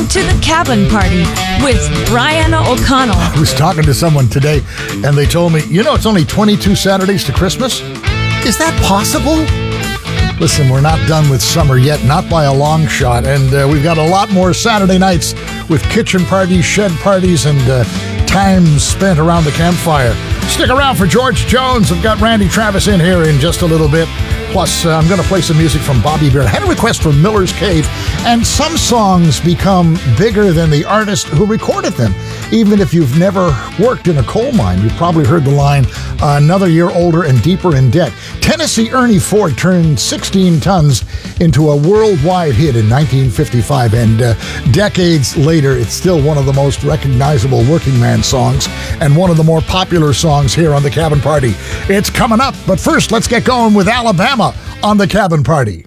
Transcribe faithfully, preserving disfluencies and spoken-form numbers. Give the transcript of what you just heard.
to the Cabin Party with Brian O'Connell. I was talking to someone today, and they told me, you know, it's only twenty-two Saturdays to Christmas? Is that possible? Listen, we're not done with summer yet, not by a long shot, and uh, we've got a lot more Saturday nights with kitchen parties, shed parties, and uh, time spent around the campfire. Stick around for George Jones. I've got Randy Travis in here in just a little bit. Plus, uh, I'm going to play some music from Bobby Bear. I had a request from Miller's Cave, and some songs become bigger than the artist who recorded them. Even if you've never worked in a coal mine, you've probably heard the line, another year older and deeper in debt. Tennessee Ernie Ford turned sixteen tons into a worldwide hit in nineteen fifty-five, and uh, decades later, it's still one of the most recognizable working man songs and one of the more popular songs here on The Cabin Party. It's coming up, but first, let's get going with Alabama on The Cabin Party.